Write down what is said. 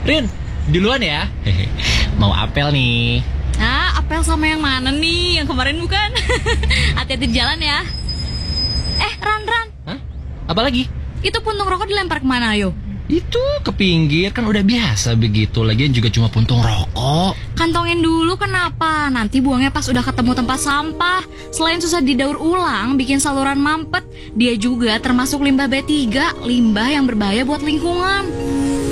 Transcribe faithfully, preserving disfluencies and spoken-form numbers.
Rin, duluan ya. Mau apel nih. Ah, apel sama yang mana nih? Yang kemarin bukan? Hati-hati di jalan ya. Eh, Ran, Ran. Hah? Apa lagi? Itu puntung rokok dilempar kemana, ayo? Itu ke pinggir, kan udah biasa begitu. Lagian juga cuma puntung rokok. Kantongin dulu, kenapa? Nanti buangnya pas udah ketemu tempat sampah. Selain susah didaur ulang, bikin saluran mampet, dia juga termasuk limbah B tiga, limbah yang berbahaya buat lingkungan.